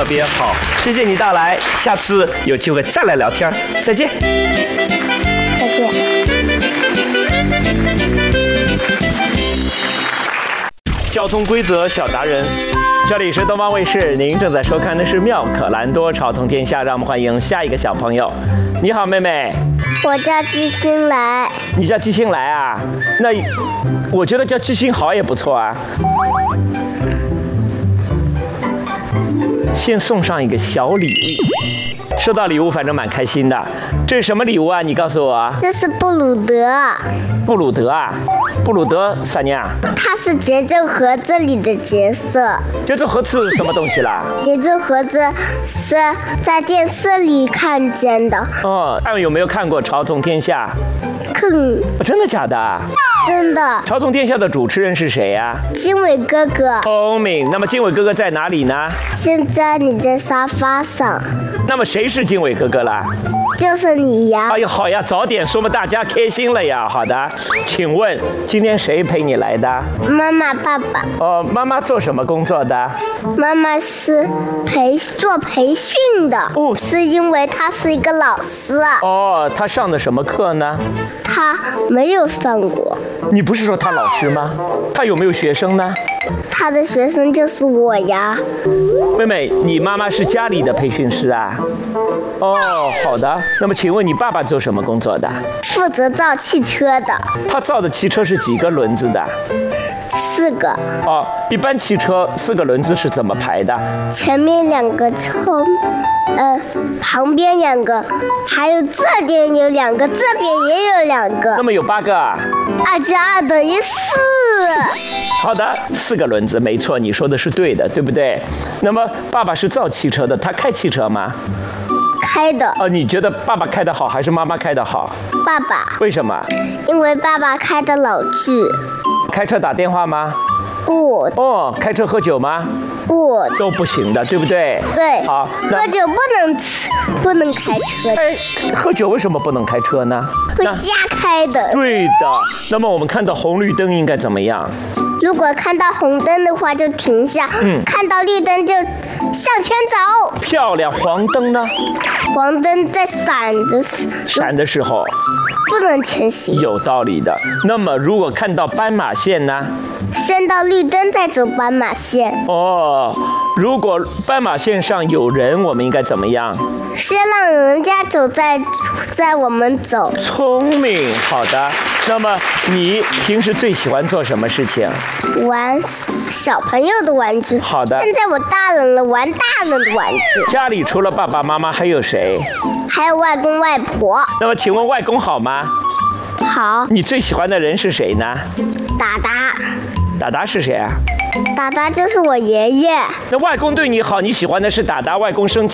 特别好，谢谢你到来，下次有机会再来聊天，再见。 再见。 交通规则小达人，这里是东方卫视，您正在收看的是妙可蓝多潮通天下，让我们欢迎下一个小朋友。你好，妹妹。 我叫季星来。 你叫季星来啊？那我觉得叫季星豪也不错啊。先送上一个小礼物，收到礼物反正蛮开心的。这是什么礼物啊？你告诉我。 这是布鲁德。 布鲁德啊？布鲁德啥呢？ 它是节奏盒子里的角色。 节奏盒子是什么东西啦？ 节奏盒子是在电视里看见的。 哦，有没有看过《潮通天下》？真的假的？ 真的。 《潮通天下》的主持人是谁呀？ 经纬哥哥。 聪明。那么经纬哥哥在哪里呢？ 现在你在沙发上。 那么谁是经纬哥哥啦？ 就是你呀。 哎呦，好呀，早点说嘛，大家开心了呀。好的，请问今天谁陪你来的？ 妈妈、爸爸。 哦，妈妈做什么工作的？ 妈妈是做培训的。 哦， 是因为她是一个老师。 哦，她上的什么课呢？ 她没有上过。 你不是说她老师吗？她有没有学生呢？ 她的学生就是我呀。 妹妹，你妈妈是家里的培训师啊？哦，好的。那么请问你爸爸做什么工作的？ 负责造汽车的。 他造的汽车是几个轮子的 ？4个。 哦，一般汽车4个轮子是怎么排的？ 前面2个，旁边2个，还有这边有2个，这边也有2个。 那么有8个啊 ？2加2等于4。 好的，4个轮子，没错，你说的是对的，对不对？那么爸爸是造汽车的，他开汽车吗？ 开的。 你觉得爸爸开得好还是妈妈开得好？ 爸爸。 为什么？ 因为爸爸开的老智。 开车打电话吗？ 不。 哦，开车喝酒吗？ 不。 都不行的，对不对？ 对。 好， 喝酒不能开车。 喝酒为什么不能开车呢？ 会瞎开的。 对的。那么我们看到红绿灯应该怎么样？ 如果看到红灯的话就停下，看到绿灯就向前走。 漂亮。黄灯呢？ 黄灯在闪的时候不能前行。 有道理的。那么如果看到斑马线呢？ 先到绿灯再走斑马线。 哦，如果斑马线上有人，我们应该怎么样？ 先让人家走再我们走。 聪明。好的。那么你平时最喜欢做什么事情？ 玩小朋友的玩具。 好的。 现在我大人了，玩大人的玩具。 家里除了爸爸妈妈还有谁？ 还有外公外婆。 那么请问外公好吗？ 好。 你最喜欢的人是谁呢？ 达达。 达达是谁啊？ 达达就是我爷爷。 那外公对你好，你喜欢的是达达，外公生气